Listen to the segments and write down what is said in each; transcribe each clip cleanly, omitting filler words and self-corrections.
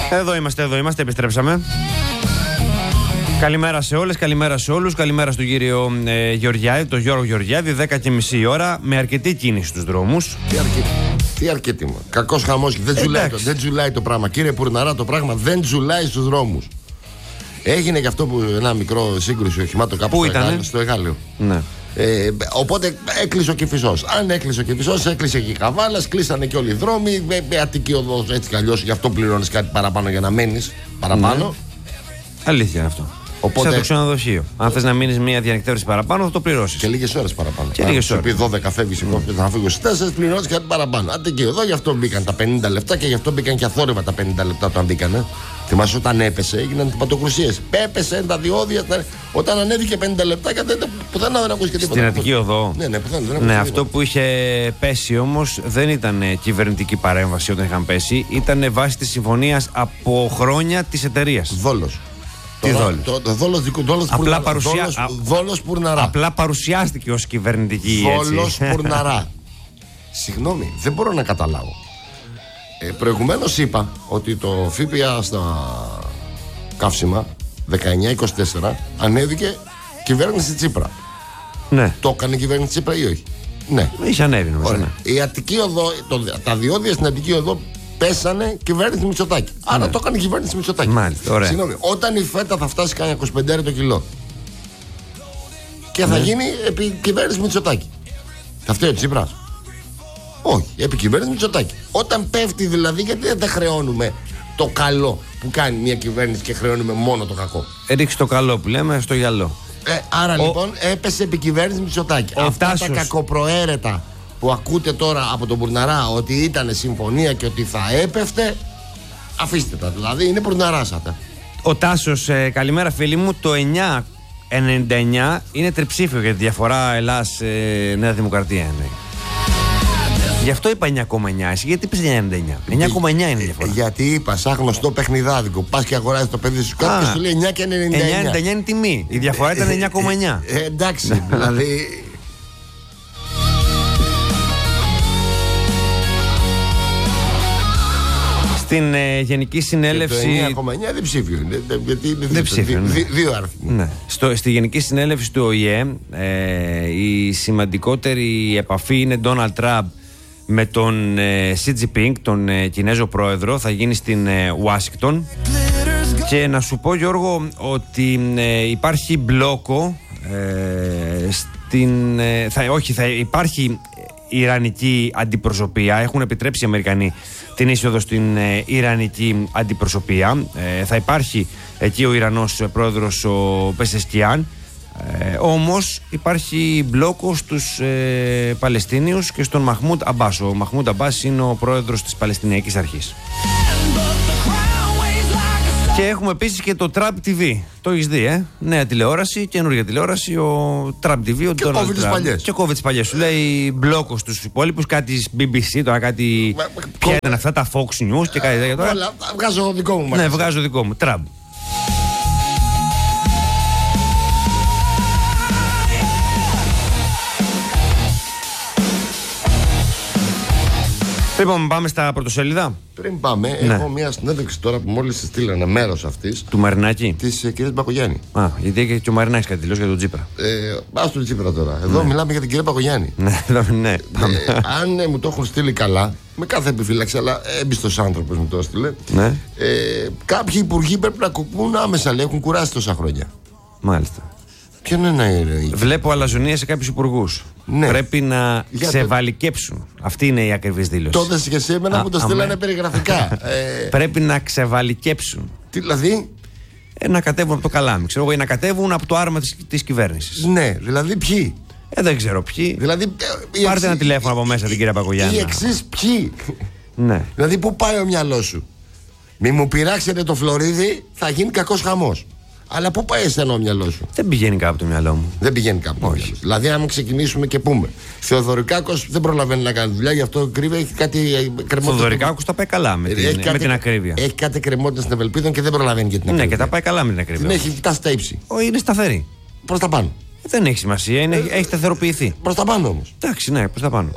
Εδώ είμαστε, επιστρέψαμε. Καλημέρα σε όλες, καλημέρα σε όλους. Καλημέρα στον κύριο Γεωργιάδη, τον Γιώργο Γεωργιάδη. 10:30 η ώρα, με αρκετή κίνηση στους δρόμους. Τι αρκετή μου. Κακός χαμός. Δεν τζουλάει το πράγμα. Κύριε Πουρναρά, το πράγμα δεν τζουλάει στους δρόμους. Έγινε και αυτό που ένα μικρό σύγκρουση οχημάτων κάπου στο Εγάλεο. Ναι. Οπότε έκλεισε ο Κηφισός. Αν έκλεισε ο Κηφισός, έκλεισε και η Καβάλας, κλείσανε και όλοι οι δρόμοι. Με Αττική οδός, έτσι κι αλλιώς, γι' αυτό πληρώνεις κάτι παραπάνω για να μένεις παραπάνω. Ναι. Αλήθεια είναι αυτό. Οπότε... Σαν το ξενοδοχείο. Αν θες να μείνεις μία διανυκτέρωση παραπάνω, θα το πληρώσεις. Και λίγες ώρες παραπάνω. Και λίγες ώρες. Επειδή 12 φεύγεις, θα φύγω στις 4, πληρώνεις κάτι παραπάνω. Αττική οδό, γι' αυτό μπήκαν τα 50 λεπτά και γι' αυτό μπήκαν και αθόρυβα τα 50 λεπτά όταν μπήκανε. Θυμάσαι όταν έπεσε, έγιναν πατοκρουσίες. Πέπεσε τα διόδια. Όταν ανέβηκε 50 λεπτά, πουθενά δεν ακούστηκε τίποτα. Στην Αττική οδό. Ναι, πουθενά, ναι, αυτό που είχε πέσει όμως δεν ήταν κυβερνητική παρέμβαση όταν είχαν πέσει. Ήταν βάση της συμφωνίας από χρόνια της εταιρείας. Δόλος. Τι δόλος Πουρναρά. Απλά παρουσιάστηκε ως κυβερνητική. Δόλος Πουρναρά. Συγγνώμη, δεν μπορώ να καταλάβω. Προηγουμένως είπα ότι το ΦΠΑ στα καύσιμα 19-24 ανέβηκε κυβέρνηση Τσίπρα. Ναι. Το έκανε η κυβέρνηση Τσίπρα ή όχι? Ναι. Είχε ανέβει νομίζω. Ναι. Η Αττική οδό, τα διόδια στην Αττική οδό πέσανε κυβέρνηση Μητσοτάκη. Άρα ναι. Το έκανε η κυβέρνηση Μητσοτάκη. Μάλιστα, ωραία. Συγγνώμη, όταν η φέτα θα φτάσει κανένα 25 το κιλό και θα γίνει επί κυβέρνηση Μητσοτάκη, θα φταίει ο Τσίπρας? Όχι, επί κυβέρνηση Μητσοτάκη. Όταν πέφτει δηλαδή, γιατί δεν χρεώνουμε το καλό που κάνει μια κυβέρνηση και χρεώνουμε μόνο το κακό? Ρίξει το καλό που λέμε στο γυαλό. Άρα λοιπόν έπεσε επί κυβέρνηση Μητσοτάκη. Αυτά τα κακοπροαίρετα που ακούτε τώρα από τον Πουρναρά ότι ήταν συμφωνία και ότι θα έπεφτε, αφήστε τα, δηλαδή είναι Πουρναράσατα. Ο Τάσος, καλημέρα φίλοι μου. Το 9,99 είναι τριψήφιο για τη διαφορά Ελλάς Νέα Δημοκρατία. Ναι. Γι' αυτό είπα 9,9. Εσύ γιατί είπες 9,99? 9,9 είναι η διαφορά. Γιατί είπα σαν γνωστό παιχνιδάδικο. Πας και αγοράζεις το παιδί σου κάτι και σου λέει 9,99. 9,99 είναι τιμή. Η διαφορά ήταν 9,9. Εντάξει, δηλαδή. Στην Γενική Συνέλευση. Το 9,9 διψήφιο είναι. Γιατί είναι διψήφιο, ναι. Δύο αριθμοί. Ναι. Στη Γενική Συνέλευση του ΟΗΕ, η σημαντικότερη επαφή είναι Ντόναλντ Τραμπ με τον Σι Τζινπίνγκ, τον Κινέζο πρόεδρο. Θα γίνει στην Ουάσιγκτον. Και να σου πω, Γιώργο, ότι υπάρχει μπλόκο θα υπάρχει Ιρανική αντιπροσωπεία. Έχουν επιτρέψει οι Αμερικανοί την είσοδο στην Ιρανική αντιπροσωπεία. Θα υπάρχει εκεί ο Ιρανός πρόεδρος ο Πεσεσκιάν. Όμως υπάρχει μπλόκο στους Παλαιστίνιους και στον Μαχμούντ Αμπάς. Ο Μαχμούντ Αμπάς είναι ο πρόεδρος της Παλαιστινιακής Αρχής. Και έχουμε επίσης και το Trump TV. Το έχεις δει, νέα τηλεόραση, καινούργια τηλεόραση, ο Trump TV, ο Donald Trump. Και κόβει τις παλιές. Σου λέει μπλόκο στους υπόλοιπους, κάτι BBC, τώρα κάτι. Ποια ήταν αυτά, τα Fox News και κάτι τέτοιο. Όλα, βγάζω δικό μου. Ναι, βγάζω δικό μου. Trump. Λοιπόν, πάμε στα πρωτοσέλιδα. Πριν πάμε, έχω μια συνέντευξη τώρα που μόλις στείλανε μέρος αυτής. Του Μαρινάκη. Της κυρίας Μπακογιάννη. Γιατί έχει και ο Μαρινάκης κάτι δηλώσει για τον Τσίπρα. Ας τον Τσίπρα τώρα. Εδώ μιλάμε για την κυρία Μπακογιάννη. Ναι, πάμε. Αν μου το έχουν στείλει καλά, με κάθε επιφύλαξη, αλλά έμπιστος άνθρωπος μου το έστειλε. Ναι. Κάποιοι υπουργοί πρέπει να κουπούν άμεσα, λέει, έχουν κουράσει τόσα χρόνια. Μάλιστα. Ποιο είναι Βλέπω αλαζονία σε κάποιους υπουργούς. Ναι. Πρέπει να ξεβαλικέψουν. Αυτή είναι η ακριβής δήλωση. Τότε και σε εμένα που το στείλανε περιγραφικά. Πρέπει να ξεβαλικέψουν. Τι δηλαδή? Να κατέβουν από το καλάμι, ξέρω εγώ, ή να κατέβουν από το άρμα της κυβέρνησης. Ναι, δηλαδή ποιοι? Δεν ξέρω ποιοι. Δηλαδή, πάρτε ένα τηλέφωνο από μέσα την κυρία Μπακογιάννη. Οι εξής ποιοι? Ναι. Δηλαδή, πού πάει ο μυαλό σου? Μη μου πειράξετε το Φλωρίδι, θα γίνει κακός χαμός. Αλλά πού πάει εσένα ο μυαλό σου? Δεν πηγαίνει κάπου το μυαλό μου. Δεν πηγαίνει κάπου. Όχι. Δηλαδή, αν ξεκινήσουμε και πούμε Θεοδωρικάκος δεν προλαβαίνει να κάνει δουλειά, γι' αυτό κρύβει, έχει κάτι κρεμότητα. Θεοδωρικάκος τα πάει καλά με την ακρίβεια. Έχει κάτι κρεμότητα στην Ευελπίδα και δεν προλαβαίνει για την ακρίβεια. Ναι, και τα πάει καλά με την ακρίβεια. Την έχει φτάσει στα ύψη. Είναι σταθερή. Προς τα πάνω. Δεν έχει σημασία, έχει σταθεροποιηθεί. Προς τα πάνω όμως. Εντάξει, ναι, προς τα πάνω. Ωραία.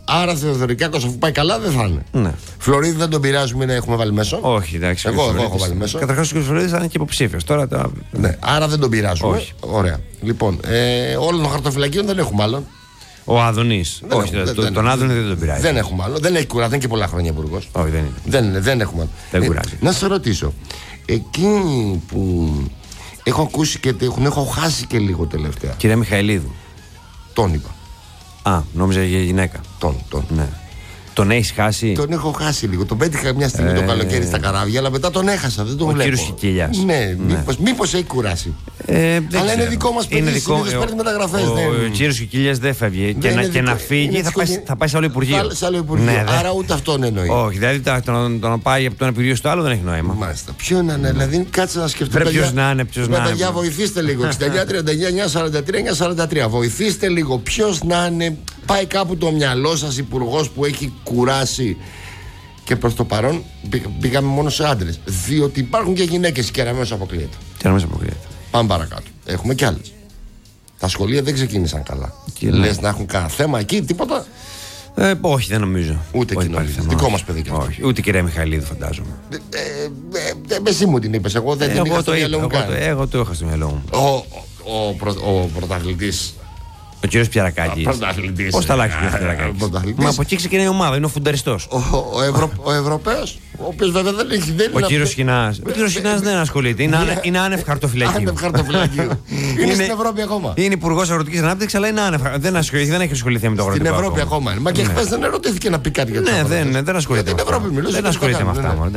Άρα Θεοδωρικάκος, αφού πάει καλά, δεν θα είναι. Ναι. Φλωρίδη δεν τον πειράζουμε να έχουμε βάλει μέσο. Όχι, εντάξει. Εγώ έχω βάλει μέσο. Καταρχάς ο κ. Φλωρίδης θα είναι και υποψήφιος. Τώρα Ναι, άρα δεν τον πειράζουμε. Όχι. Ωραία. Λοιπόν, όλων των χαρτοφυλακίων δεν έχουμε άλλον. Ο Άδωνης. Όχι, τον Άδωνη δεν τον πειράζει. Δεν έχουμε άλλο. Δεν έχει κουράσει, δεν είναι και πολλά χρόνια υπουργός. Όχι, δεν είναι. Δεν έχουμε άλλο. Δεν κουράζει. Να σε ρωτήσω. Εκείνοι που έχω ακούσει και έχω χάσει και λίγο τελευταία. Κυρία Μιχαηλίδου. Τον είπα. Α, νόμιζα για γυναίκα. Τον. Ναι. Τον έχεις χάσει? Τον έχω χάσει λίγο. Τον πέτυχα μια στιγμή το καλοκαίρι στα καράβια, αλλά μετά τον έχασα. Δεν τον βλέπω. Ο κύριος Κικίλιας. Ναι, μήπως έχει κουράσει. Αλλά είναι δικό μας παιδί. Συνήθως παίρνει μεταγραφές. Ο κύριος Κικίλιας δεν φεύγει. Και να φύγει θα πάει σε άλλο Υπουργείο. Σε άλλο Υπουργείο. Άρα ούτε αυτόν εννοεί. Όχι, δηλαδή το να πάει από το ένα Υπουργείο στο άλλο δεν έχει νόημα. Μάλιστα. Ποιο να είναι, δηλαδή κάτσε να σκεφτούμε. Ποιος να είναι. Παιδιά, βοηθήστε λίγο. 69-39-943. Βοηθήστε λίγο. Ποιος να είναι. Πάει κάπου το μυαλό σας υπουργός που έχει κουράσει? Και προς το παρόν πήγαμε μόνο σε άντρες. Διότι υπάρχουν και γυναίκες, Κεραμέως αποκλείεται. Πάμε παρακάτω. Έχουμε κι άλλες. Τα σχολεία δεν ξεκίνησαν καλά. Λες να έχουν κανένα θέμα εκεί, τίποτα? Όχι, δεν νομίζω. Ούτε κοινωνία. Δικό μας παιδί κι αυτό. Ούτε κυρία Μιχαηλίδου, φαντάζομαι. Εσύ μου την είπες. Εγώ δεν την είχα στο μυαλό μου καν. Εγώ το είχα στο μυαλό μου. Ο πρωταθλητής. Ο κύριος Πιαρακάκης. Πώς θα αλλάξει ο κύριος Πιαρακάκης? Μα από εκεί ξεκινάει η ομάδα, είναι ο φουνταριστός. Ο Ευρωπαίος, ο οποίος βέβαια δεν έχει. Ο κύριος Χινάς. Ο κύριος Χινάς δεν ασχολείται. Είναι άνευ χαρτοφυλακίου. Είναι στην Ευρώπη ακόμα. Είναι υπουργός αγροτικής ανάπτυξης, αλλά είναι άνευ. Δεν έχει ασχοληθεί με το αγροτικό. Στην Ευρώπη ακόμα. Μα και χθες δεν ερωτήθηκε να πει κάτι για το αγροτικό. Ναι, δεν ασχολείται. Δεν ασχολείται με αυτά.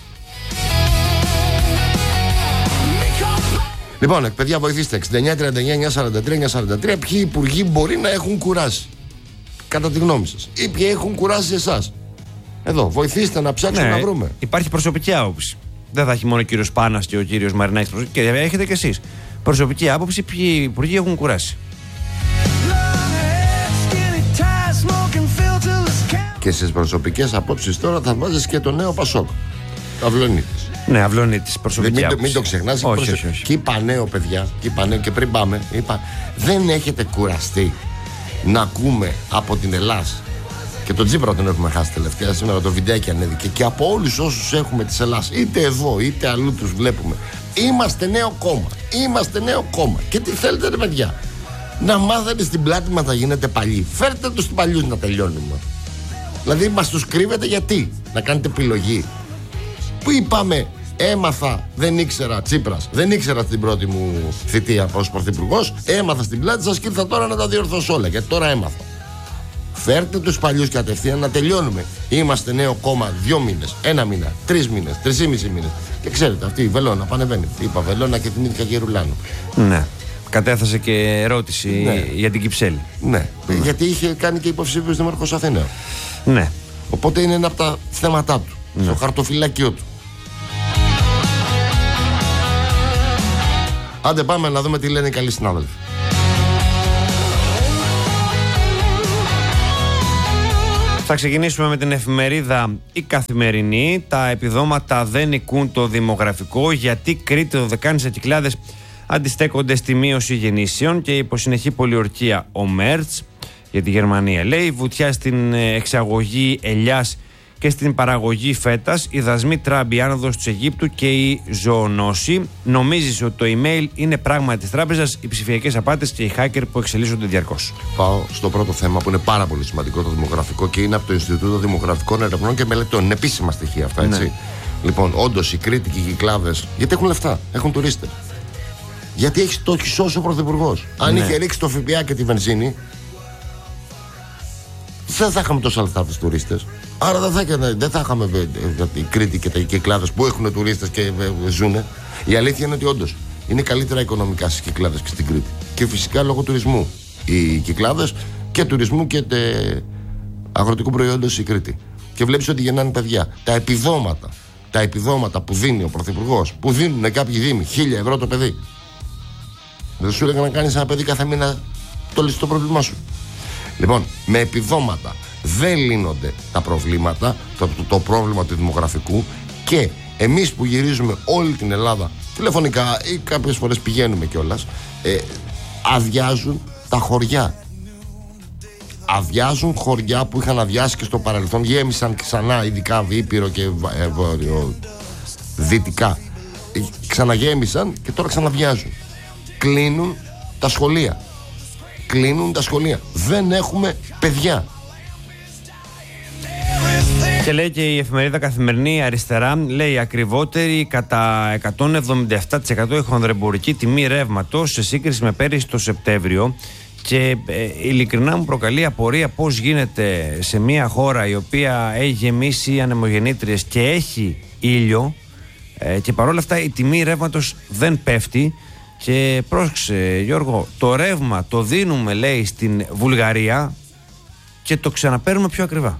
Λοιπόν, παιδιά, βοηθήστε. 69-39-943-943. Ποιοι υπουργοί μπορεί να έχουν κουράσει, κατά τη γνώμη σας, ή ποιοι έχουν κουράσει εσάς? Εδώ, βοηθήστε να ψάξουμε να βρούμε. Υπάρχει προσωπική άποψη. Δεν θα έχει μόνο ο κύριος Πάνας και ο κύριος Μαρινάκης προσωπική. Και έχετε κι εσείς προσωπική άποψη ποιοι υπουργοί έχουν κουράσει. Και στις προσωπικές απόψεις τώρα θα βάζεις και το νέο Πασόκ. Αυλωνίτης. Ναι, Αυλωνίτης, προσωπική άποψη. Μην το ξεχνάς. Όχι. Και είπα νέο, παιδιά, και πριν πάμε, δεν έχετε κουραστεί να ακούμε από την Ελλάς, και τον Τσίπρα τον έχουμε χάσει τελευταία, σήμερα το βιντεάκι ανέβηκε, και από όλους όσους έχουμε της Ελλάς, είτε εδώ είτε αλλού τους βλέπουμε, είμαστε νέο κόμμα. Και τι θέλετε, ρε παιδιά? Να μάθετε στην πλάτη μας να γίνετε παλιοί. Φέρτε τους τους παλιούς να τελειώνουμε. Δηλαδή μας τους κρύβετε γιατί? Να κάνετε επιλογή. Πού είπαμε, έμαθα, δεν ήξερα, Τσίπρας, δεν ήξερα στην πρώτη μου θητεία ως πρωθυπουργός, έμαθα στην πλάτη σας και ήρθα τώρα να τα διορθώσω όλα, γιατί τώρα έμαθα. Φέρτε τους παλιούς κατευθείαν να τελειώνουμε. Είμαστε νέο κόμμα 2 μήνες, 1 μήνα, 3 μήνες, 3,5 μήνες. Και ξέρετε, αυτή η Βελώνα πανεβαίνει. Είπα Βελώνα και θυμήθηκα και Ρουλάνο. Ναι. Κατέθεσε και ερώτηση για την Κυψέλη. Ναι. Γιατί είχε κάνει και υποψήφιος δήμαρχος Αθηναίων. Ναι. Οπότε είναι ένα από τα θέματα του, στο χαρτοφυλάκιο του. Άντε πάμε να δούμε τι λένε οι καλοί συνάδελφοι. Θα ξεκινήσουμε με την εφημερίδα Η Καθημερινή. Τα επιδόματα δεν νικούν το δημογραφικό, γιατί Κρήτη, Δωδεκάνησα, Κυκλάδες αντιστέκονται στη μείωση γεννήσεων, και υποσυνεχή πολιορκία ο Μέρτς για τη Γερμανία. Λέει, βουτιά στην εξαγωγή ελιάς και στην παραγωγή φέτας, οι δασμοί Τραμπ, η άνοδος της Αιγύπτου και η ζωονόση. Νομίζεις ότι το email είναι πράγμα της τράπεζας, οι ψηφιακές απάτες και οι hacker που εξελίσσονται διαρκώς? Πάω στο πρώτο θέμα που είναι πάρα πολύ σημαντικό, το δημογραφικό, και είναι από το Ινστιτούτο Δημογραφικών Ερευνών και Μελετών. Είναι επίσημα στοιχεία αυτά, έτσι. Ναι. Λοιπόν, όντως η Κρήτη και οι Κυκλάδες, γιατί έχουν λεφτά, έχουν τουρίστες. Γιατί το έχει σώσει ο πρωθυπουργός. Αν είχε ρίξει το ΦΠΑ και τη βενζίνη, δεν θα είχαμε τόσα λεφτά από τους τουρίστες. Άρα δεν θα είχαμε η Κρήτη και τα Κυκλάδες που έχουν τουρίστες και ζουνε. Η αλήθεια είναι ότι όντως είναι καλύτερα οικονομικά στις Κυκλάδες και στην Κρήτη. Και φυσικά λόγω τουρισμού οι Κυκλάδες, και τουρισμού και αγροτικού προϊόντος η Κρήτη. Και βλέπεις ότι γεννάνε παιδιά. Τα επιδόματα που δίνει ο πρωθυπουργός, που δίνουν κάποιοι δήμοι 1.000 ευρώ το παιδί. Δεν σου έλεγα να κάνεις ένα παιδί κάθε μήνα, το λύσει το πρόβλημά σου. Λοιπόν, με επιδόματα δεν λύνονται τα προβλήματα, το πρόβλημα του δημογραφικού, και εμείς που γυρίζουμε όλη την Ελλάδα τηλεφωνικά ή κάποιες φορές πηγαίνουμε κιόλας, αδειάζουν τα χωριά. αδειάζουν χωριά που είχαν αδειάσει και στο παρελθόν, γέμισαν ξανά, ειδικά Ήπειρο και δυτικά. Ξαναγέμισαν και τώρα ξαναδιάζουν. Κλείνουν τα σχολεία. Δεν έχουμε παιδιά. Και λέει και η εφημερίδα Καθημερινή Αριστερά, λέει ακριβότερη κατά 177% η χονδρεμπορική τιμή ρεύματος σε σύγκριση με πέρυσι το Σεπτέμβριο. Και ειλικρινά μου προκαλεί απορία πώς γίνεται σε μια χώρα η οποία έχει γεμίσει ανεμογεννήτριες και έχει ήλιο και παρόλα αυτά η τιμή ρεύματος δεν πέφτει. Και πρόσεξε Γιώργο, το ρεύμα το δίνουμε, λέει, στην Βουλγαρία και το ξαναπαίρνουμε πιο ακριβά.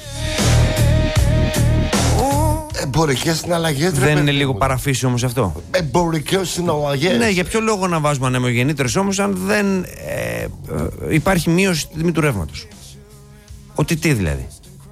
Εμπορικές συναλλαγές. Δεν είναι λίγο παραφύση όμως αυτό? Εμπορικές συναλλαγές. Ναι, για ποιο λόγο να βάζουμε ανεμογεννήτρες όμως αν δεν υπάρχει μείωση στη τιμή του ρεύματος? Ότι τι δηλαδή?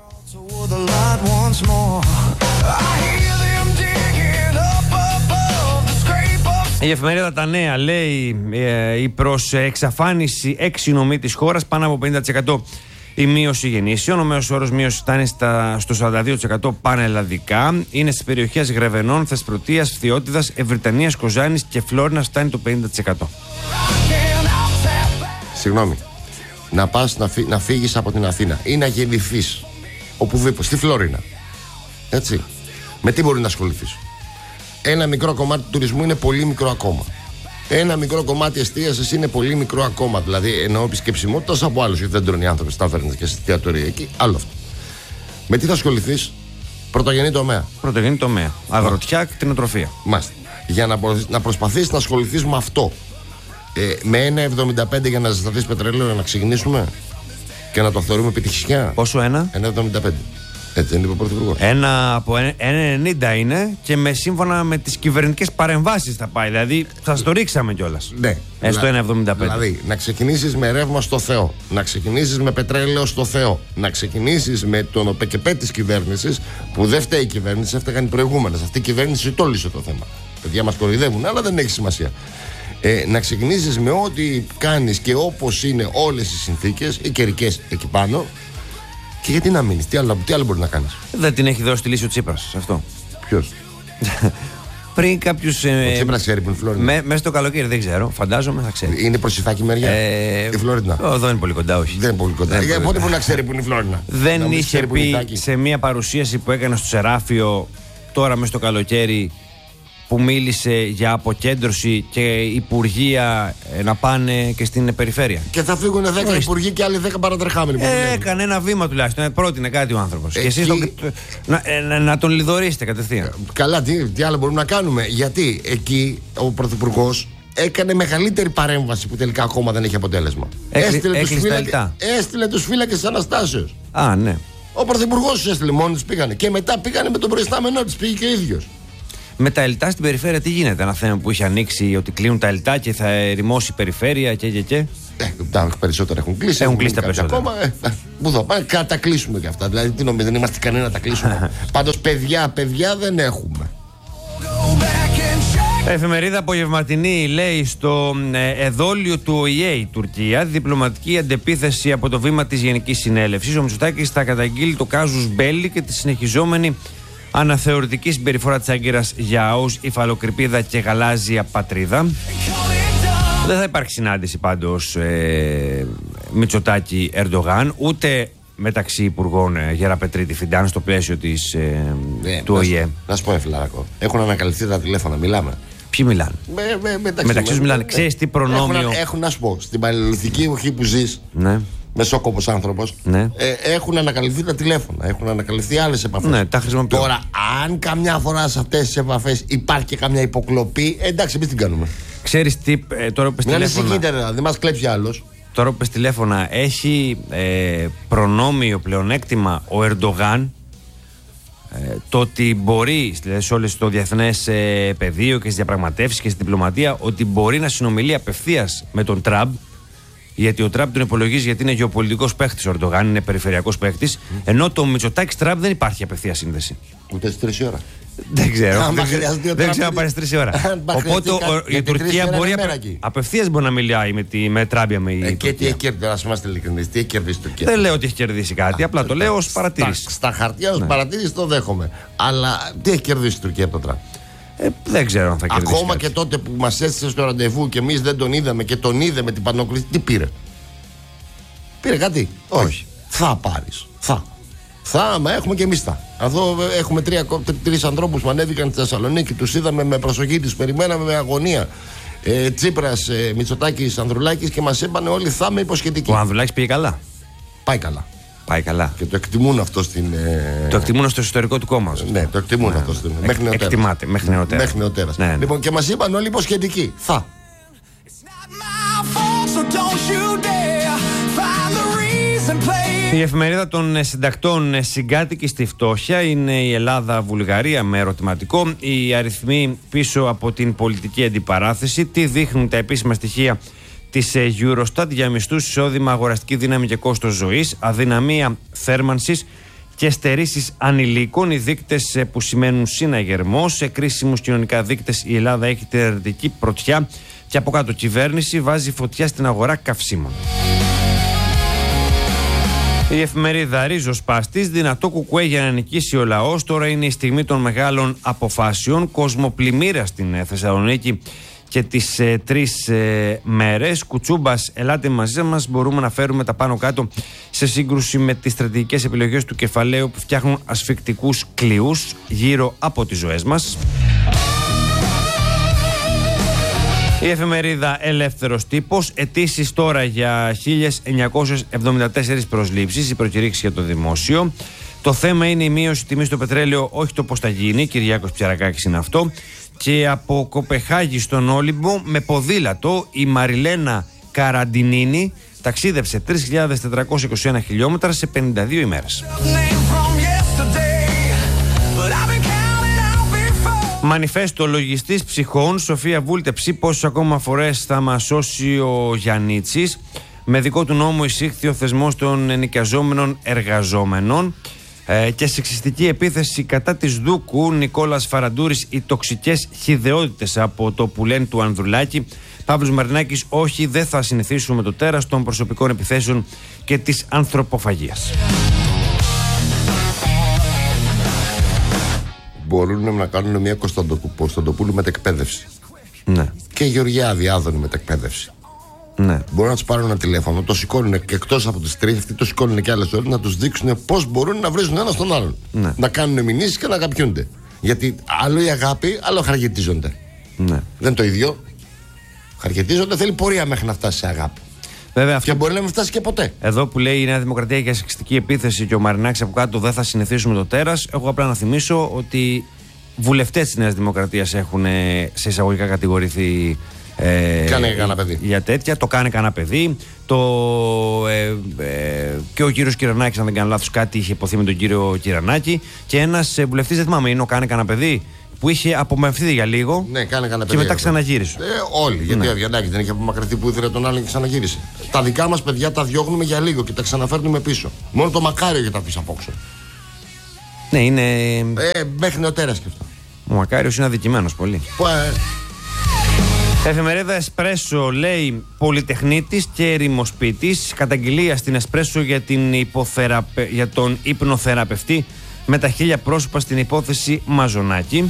Η εφημερίδα Τα Νέα λέει η προς εξαφάνιση 6 νομοί της χώρας, πάνω από 50% η μείωση γεννήσεων. Ο μέσος όρος μείωση φτάνει στο 42% πανελλαδικά. Είναι στις περιοχές Γρεβενών, Θεσπρωτείας, Φθιώτιδας, Ευρυτανίας, Κοζάνης και Φλόρινας, φτάνει το 50%. Συγγνώμη, να πας να φύγεις από την Αθήνα ή να γεννηθείς οπουδήποτε, στη Φλόρινα, έτσι, με τι μπορεί να ασχοληθείς? Ένα μικρό κομμάτι του τουρισμού είναι πολύ μικρό ακόμα. Ένα μικρό κομμάτι εστίασης είναι πολύ μικρό ακόμα. Δηλαδή εννοώ επισκεψιμότητας από άλλους, γιατί δεν τρώνε οι άνθρωποι στα ταβέρνες και στη εστιατορία εκεί. Άλλο αυτό. Με τι θα ασχοληθείς? Πρωτογενή τομέα. Πρωτογενή τομέα. Αγροτιά, κτηνοτροφία. Μάλιστα. Για να προσπαθείς να ασχοληθείς με αυτό. Με 1,75 για να ζεσταθείς πετρέλαιο, να ξεκινήσουμε και να το θεωρούμε επιτυχία. Πόσο 1,75. Έτσι δεν είπε ο Πρωθυπουργός? 1,90 είναι και σύμφωνα με τις κυβερνητικές παρεμβάσεις θα πάει. Δηλαδή θα στο ρίξαμε κιόλας. Ναι. Στο 1,75. Δηλαδή να ξεκινήσεις με ρεύμα στο Θεό, να ξεκινήσεις με πετρέλαιο στο Θεό, να ξεκινήσεις με τον ΟΠΕΚΕΠΕ της κυβέρνησης, που δεν φταίει η κυβέρνηση, έφταιγαν οι προηγούμενες. Αυτή η κυβέρνηση το λύσε το θέμα. Παιδιά μας κοροϊδεύουν, αλλά δεν έχει σημασία. Να ξεκινήσεις με ό,τι κάνεις και όπως είναι όλες οι συνθήκες, οι καιρικές εκεί πάνω. Και γιατί να μείνεις, τι άλλο μπορεί να κάνεις? Δεν την έχει δώσει τη λύση ο Τσίπρας σε αυτό. Ποιος? Πριν κάποιους. Ο Τσίπρας ξέρει που είναι η Φλόρινα? Μέσα στο καλοκαίρι δεν ξέρω, φαντάζομαι θα ξέρει. Είναι προς Ιφάκη μεριά η Φλόρινα? Εδώ είναι πολύ κοντά, όχι. Δεν είναι πολύ κοντά. Πότε μπορεί να ξέρει που είναι η Φλόρινα? Δεν είχε πει σε μια παρουσίαση που έκανε στο Σεράφιο τώρα μέσα στο καλοκαίρι, που μίλησε για αποκέντρωση και υπουργεία να πάνε και στην περιφέρεια. Και θα φύγουν 10 υπουργοί και άλλοι 10 παρατρεχάμενοι. Έκανε ένα βήμα τουλάχιστον. Πρότεινε κάτι ο άνθρωπος. Και εσείς να τον λιδωρήσετε κατευθείαν. Καλά, τι άλλο μπορούμε να κάνουμε? Γιατί εκεί ο Πρωθυπουργός έκανε μεγαλύτερη παρέμβαση που τελικά ακόμα δεν έχει αποτέλεσμα. Έστειλε τους φύλακες της Αναστάσεως. Α, ναι. Ο Πρωθυπουργός τους έστειλε, μόνοι τους πήγανε. Και μετά πήγανε με τον προϊστάμενό της, πήγε και ο ίδιος. Με τα ΕΛΤΑ στην περιφέρεια τι γίνεται? Ένα θέμα που είχε ανοίξει, ότι κλείνουν τα ΕΛΤΑ και θα ερημώσει η περιφέρεια και. Τα περισσότερα έχουν κλείσει. Έχουν κλείσει τα περισσότερα. Ακόμα, πού θα πάμε, τα κλείσουμε κι αυτά. Δηλαδή, τι νομίζετε, δεν είμαστε κανένα να τα κλείσουμε? Πάντως, παιδιά δεν έχουμε. Εφημερίδα Απογευματινή λέει στο εδόλιο του ΟΗΕ η Τουρκία, διπλωματική αντεπίθεση από το βήμα της Γενικής Συνέλευσης. Ο Μητσοτάκης θα καταγγείλει το κάζους Μπέλι και τη συνεχιζόμενη αναθεωρητική συμπεριφορά της Άγκυρας για ως υφαλοκρηπίδα και γαλάζια πατρίδα. Δεν θα υπάρχει συνάντηση πάντως Μητσοτάκη Ερντογάν, ούτε μεταξύ υπουργών Γεραπετρίτη Φιντάν στο πλαίσιο του ΟΗΕ. Να σου πω, φιλαράκο, έχουν ανακαλυφθεί τα τηλέφωνα, μιλάμε. Ποιοι μιλάνε? Μεταξύ τους μιλάνε. Ξέρεις τι προνόμιο έχουν, να σου πω, στην παλαιολιθική εποχή που ζεις, ναι, μεσόκοπος άνθρωπος, ναι, έχουν ανακαλυφθεί τα τηλέφωνα, έχουν ανακαλυφθεί άλλες επαφές. Ναι, τα χρησιμοποιώ. Τώρα, αν καμιά φορά σε αυτές τις επαφές υπάρχει και καμιά υποκλοπή, εντάξει, εμείς την κάνουμε. Ξέρεις τι, τώρα που πες τηλέφωνα. Δεν μας κλέψει άλλος. Τώρα που πες τηλέφωνα, έχει προνόμιο, πλεονέκτημα ο Ερντογάν το ότι μπορεί, σε όλες το διεθνές πεδίο και στις διαπραγματεύσεις και στη διπλωματία, ότι μπορεί να συνομιλεί απευθείας με τον Τραμπ. Γιατί ο Τραμπ τον υπολογίζει, γιατί είναι γεωπολιτικός παίχτης, ο Ερντογάν είναι περιφερειακός παίχτης. Ενώ το Μητσοτάκης Τραμπ δεν υπάρχει απευθεία σύνδεση. Ούτε στις 3 ώρα. Δεν ξέρω. Δεν ξέρω αν πάρει 3 ώρα. Οπότε η Τουρκία μπορεί απευθείας να μιλάει με τράμπια με η Τουρκία. Και τι έχει κερδίσει, α είμαστε ειλικρινείς, τι έχει κερδίσει η Τουρκία? Δεν λέω ότι έχει κερδίσει κάτι, απλά το λέω ως παρατήρηση. Στα χαρτιά ως παρατήρηση το δέχομαι. Αλλά τι έχει κερδίσει η Τουρκία από το Τραμπ? Δεν ξέρω αν θα κερδίσει. Ακόμα κάτι. Και τότε που μας έστησε στο ραντεβού και εμείς δεν τον είδαμε και τον είδε με την πανόκληση, τι πήρε? Πήρε κάτι? Όχι. Θα πάρεις. Μα έχουμε και εμείς θα. Εδώ έχουμε τρεις ανθρώπους που ανέβηκαν στη Θεσσαλονίκη, τους είδαμε με προσοχή, τους περιμέναμε με αγωνία. Τσίπρας, Μητσοτάκης, Ανδρουλάκης, και μας είπαν όλοι θα είμαι υποσχετικοί. Ο Ανδρουλάκης πήγε καλά. Πάει καλά. Και το εκτιμούν αυτό στην. Το εκτιμούν στο ιστορικό του κόμμα. Ναι, το εκτιμούν αυτό στην. Μέχρι νεοτέρας. Εκτιμάται, μέχρι νεοτέρας. Ναι. Λοιπόν, και μας είπαν όλοι υποσχετικοί. Θα. Η εφημερίδα των συντακτών συγκάτοικη στη φτώχεια είναι η Ελλάδα-Βουλγαρία με ερωτηματικό. Οι αριθμοί πίσω από την πολιτική αντιπαράθεση. Τι δείχνουν τα επίσημα στοιχεία της Eurostat για μισθούς, εισόδημα, αγοραστική δύναμη και κόστος ζωής, αδυναμία θέρμανσης και στερήσεις ανηλίκων. Οι δείκτες που σημαίνουν συναγερμό. Σε κρίσιμους κοινωνικά δείκτες η Ελλάδα έχει την αρνητική πρωτιά και από κάτω κυβέρνηση βάζει φωτιά στην αγορά καυσίμων. Η εφημερίδα Ρίζοσπάστης, δυνατό κουκουέ για να νικήσει ο λαός. Τώρα είναι η στιγμή των μεγάλων αποφάσεων. Κοσμοπλημμύρα στην Θεσσαλονίκη και τις 3 μέρες. Κουτσούμπας, ελάτε μαζί μας. Μπορούμε να φέρουμε τα πάνω κάτω σε σύγκρουση με τις στρατηγικές επιλογές του κεφαλαίου που φτιάχνουν ασφικτικούς κλειούς γύρω από τις ζωές μας. Η εφημερίδα Ελεύθερος Τύπος, αιτήσεις τώρα για 1974 προσλήψεις, η προκηρύξη για το δημόσιο. Το θέμα είναι η μείωση τιμής στο πετρέλαιο, όχι το πώς θα γίνει. Κυριάκος Πιαρακάκης είναι αυτό. Και από Κοπεχάγη στον Όλυμπο με ποδήλατο η Μαριλένα Καραντινίνη ταξίδεψε 3.421 χιλιόμετρα σε 52 ημέρες. Μανιφέστο, λογιστής ψυχών, Σοφία Βούλτεψη, πόσες ακόμα φορές θα μας σώσει ο Γιαννίτσης. Με δικό του νόμο εισήχθη ο θεσμός των ενοικιαζόμενων εργαζόμενων. Και σεξιστική επίθεση κατά της Δούκου, Νικόλας Φαραντούρης, οι τοξικές χυδαιότητες από το πουλέν του Ανδρουλάκη. Παύλος Μαρινάκης, όχι, δεν θα συνηθίσουμε το τέρας των προσωπικών επιθέσεων και της ανθρωποφαγίας. Μπορούν να κάνουν μια Κωνσταντοπούλου μετεκπαίδευση. Ναι. Και Γεωργιά Διάδωνη μετεκπαίδευση. Ναι. Μπορούν να του πάρουν ένα τηλέφωνο, το σηκώνουν και εκτός από τις 3, αυτοί το σηκώνουν και άλλες ώρες, να τους δείξουν πώς μπορούν να βρίζουν ένα στον άλλον. Ναι. Να κάνουν μηνύσεις και να αγαπιούνται. Γιατί άλλο η αγάπη, άλλο χαργετίζονται. Ναι. Δεν είναι το ίδιο. Χαργετίζονται, θέλει πορεία μέχρι να φτάσει σε αγάπη. Βέβαια, και μπορεί να μην φτάσει και ποτέ. Εδώ που λέει η Νέα Δημοκρατία για σεξιστική επίθεση και ο Μαρινάκης από κάτω δεν θα συνηθίσουμε το τέρας, έχω απλά να θυμίσω ότι βουλευτές της Νέας Δημοκρατίας έχουν σε εισαγωγικά κατηγορηθεί. Κάνε κανένα παιδί. Για τέτοια, το κάνει κανένα παιδί. Και ο κύριος Κυρανάκης, αν δεν κάνω λάθος, κάτι είχε υποθεί με τον κύριο Κυρανάκη. Και ένας βουλευτής, δεν θυμάμαι, είναι ο Κάνε κανένα παιδί, που είχε απομακρυνθεί για λίγο. Ναι, κάνε κανένα παιδί. Και μετά ξαναγύρισε. Όλοι. Γιατί ο Διανάκης δεν είχε απομακρυνθεί που ήθελε τον άλλον και ξαναγύρισε. Τα δικά μας παιδιά τα διώχνουμε για λίγο και τα ξαναφέρνουμε πίσω. Μόνο το Μακάριο για τα αφήσει απόξω. Ναι, είναι. Μέχρι νεοτέρας και αυτό. Ο Μακάριος είναι αδικημένος πολύ. Εφημερίδα Εσπρέσο λέει πολυτεχνίτης και ερημοσπίτης. Καταγγελία στην Εσπρέσο για τον υπνοθεραπευτή με τα 1000 πρόσωπα στην υπόθεση Μαζονάκη.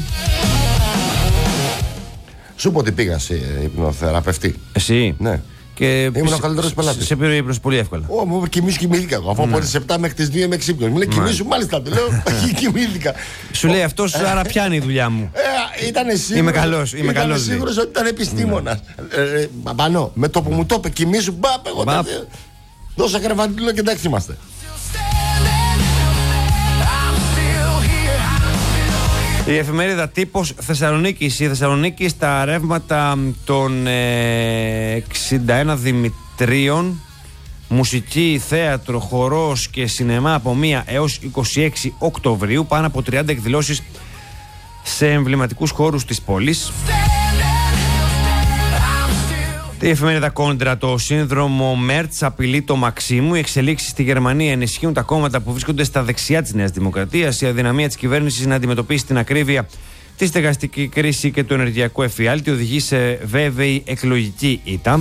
Σου πω ότι πήγα σε υπνοθεραπευτή. Εσύ? Ναι. Και ήμουν ο καλύτερος πελάτης. Σε πήρε ύπνος πολύ εύκολα. Μου κοιμήθηκα εγώ. Αφού από τις 7 μέχρι τις 2 είμαι ξύπνιος. Μου λέει κοιμήσου, μάλιστα. Του λέω κοιμήθηκα. Σου λέει αυτός, άρα πιάνει η δουλειά μου. Ήταν σίγουρος. Είμαι καλός. Είμαι σίγουρος ότι ήταν επιστήμονας. Παπανό, με το που μου το είπε κοιμήσου, μπαπ, εγώ δώσα κρεβατήλο και εντάξει είμαστε. Η εφημερίδα Τύπος Θεσσαλονίκης. Η Θεσσαλονίκη στα ρεύματα των 61 Δημητρίων, μουσική, θέατρο, χορός και σινεμά από 1 έως 26 Οκτωβρίου. Πάνω από 30 εκδηλώσεις σε εμβληματικούς χώρους της πόλης. Η εφημερίδα Κόντρα, το σύνδρομο Μέρτς απειλεί το Μαξίμου. Οι εξελίξεις στη Γερμανία ενισχύουν τα κόμματα που βρίσκονται στα δεξιά της Νέας Δημοκρατίας. Η αδυναμία της κυβέρνησης να αντιμετωπίσει την ακρίβεια, τη στεγαστική κρίση και το ενεργειακό εφιάλτη οδηγεί σε βέβαιη εκλογική ήττα.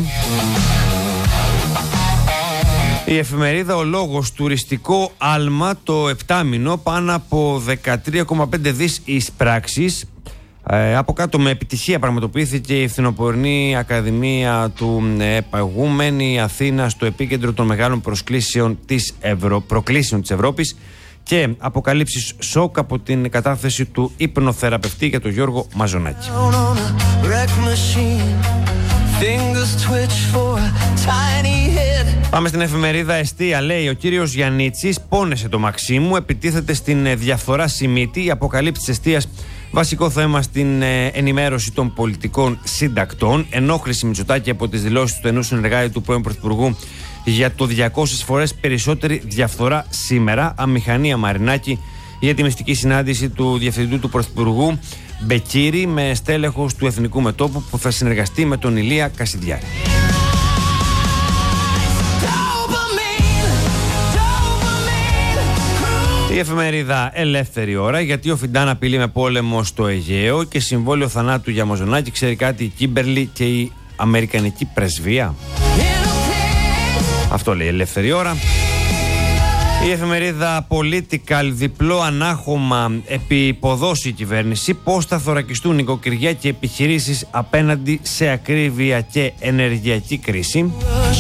Η εφημερίδα Ο Λόγος, τουριστικό άλμα το 7μηνο, πάνω από 13,5 δις εισπράξεις. Από κάτω, με επιτυχία πραγματοποιήθηκε η φθινοπορεινή Ακαδημία του Επαγούμενη Αθήνα στο επίκεντρο των μεγάλων προκλήσεων της Ευρώπης, και αποκαλύψεις σοκ από την κατάθεση του υπνοθεραπευτή για τον Γιώργο Μαζονάκη. Πάμε στην εφημερίδα Εστία. Λέει ο κύριος Γιαννίτσης πόνεσε το Μαξίμου, επιτίθεται στην διαφθορά Σιμίτη. Η αποκαλύψεις Εστίας, βασικό θέμα στην ενημέρωση των πολιτικών συντακτών. Ενόχληση Μητσοτάκη από τις δηλώσεις του ενός συνεργάτη του πρώην Πρωθυπουργού για το 200 φορές περισσότερη διαφθορά σήμερα. Αμηχανία Μαρινάκη για τη μυστική συνάντηση του διευθυντού του Πρωθυπουργού Μπεκύρη με στέλεχος του Εθνικού Μετώπου που θα συνεργαστεί με τον Ηλία Κασιδιάρη. Η εφημερίδα Ελεύθερη Ώρα, γιατί ο Φιντάν απειλεί με πόλεμο στο Αιγαίο και συμβόλαιο θανάτου για Μαζονάκη. Ξέρει κάτι η Κίμπερλι και η Αμερικανική πρεσβεία? Αυτό λέει η Ελεύθερη Ώρα. Η εφημερίδα Political, διπλό ανάχωμα επιποδώσει η κυβέρνηση. Πώς θα θωρακιστούν νοικοκυριά και επιχειρήσεις απέναντι σε ακρίβεια και ενεργειακή κρίση.